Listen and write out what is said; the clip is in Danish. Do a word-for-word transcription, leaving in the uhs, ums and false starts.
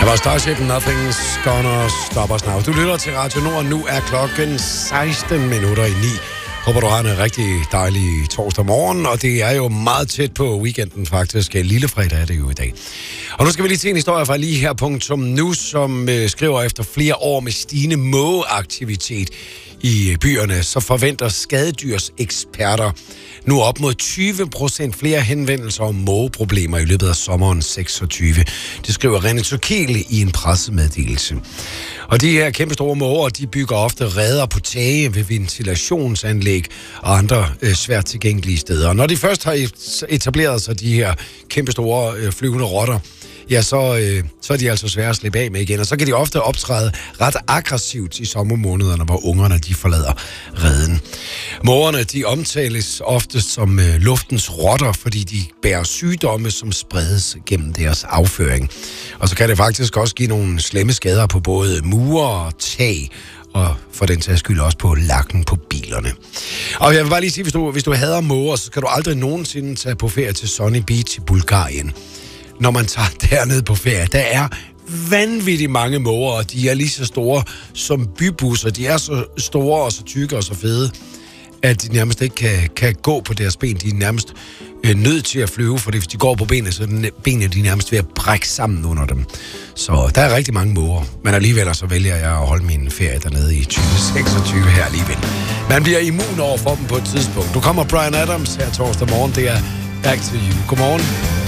Det var Starship, Nothing's Gonna Stop Us Now. Du lytter til Radio Nord, nu er klokken seksten minutter i ni. Håber, du har en rigtig dejlig torsdag morgen, og det er jo meget tæt på weekenden faktisk. Lillefredag er det jo i dag. Og nu skal vi lige til en historie fra lige her punktum nu, som øh, skriver efter flere år med stigende mågeaktivitet i byerne, så forventer skadedyrseksperter nu op mod tyve procent flere henvendelser om mågeproblemer i løbet af sommeren seksogtyve. Det skriver René Tokele i en pressemeddelelse. Og de her kæmpe store måger, de bygger ofte reder på tage ved ventilationsanlæg og andre øh, svært tilgængelige steder. Og når de først har etableret sig de her kæmpe store øh, flyvende rotter, ja, så, øh, så er de altså svære at slippe af med igen. Og så kan de ofte optræde ret aggressivt i sommermånederne, hvor ungerne de forlader reden. Mågerne, de omtales ofte som øh, luftens rotter, fordi de bærer sygdomme, som spredes gennem deres afføring. Og så kan det faktisk også give nogle slemme skader på både mure og tag, og for den sags skyld også på lakken på bilerne. Og jeg vil bare lige sige, hvis du, hvis du hader måger, så skal du aldrig nogensinde tage på ferie til Sunny Beach i Bulgarien. Når man tager derned på ferie, der er vanvittigt mange måger, og de er lige så store som bybusser. De er så store og så tykke og så fede, at de nærmest ikke kan, kan gå på deres ben. De er nærmest øh, nødt til at flyve, for hvis de går på benene, så er benene de nærmest ved at brække sammen under dem. Så der er rigtig mange måger, men alligevel så vælger jeg at holde min ferie dernede i tyve seksogtyve her alligevel. Man bliver immun over for dem på et tidspunkt. Du kommer Bryan Adams her torsdag morgen, det er Back to You. Godmorgen.